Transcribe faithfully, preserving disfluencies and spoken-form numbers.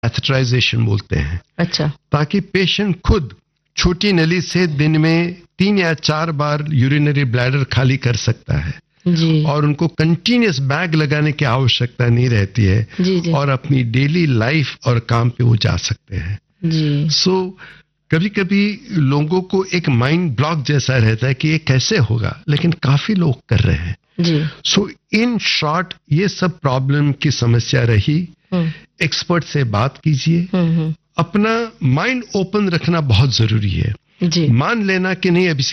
Catheterization बोलते हैं। अच्छा। ताकि पेशेंट खुद छोटी नली से दिन में तीन या चार बार यूरिनरी ब्लैडर खाली कर सकता है जी। और उनको कंटिन्यूअस बैग लगाने की आवश्यकता नहीं रहती है जी जी। और अपनी डेली लाइफ और काम पे वो जा सकते हैं जी। सो कभी कभी लोगों को एक माइंड ब्लॉक जैसा रहता है कि ये कैसे होगा, लेकिन काफी लोग कर रहे हैं जी। सो इन शॉर्ट ये सब प्रॉब्लम की समस्या रही। एक्सपर्ट से बात कीजिए, अपना माइंड ओपन रखना बहुत जरूरी है। जी। मान लेना कि नहीं अभी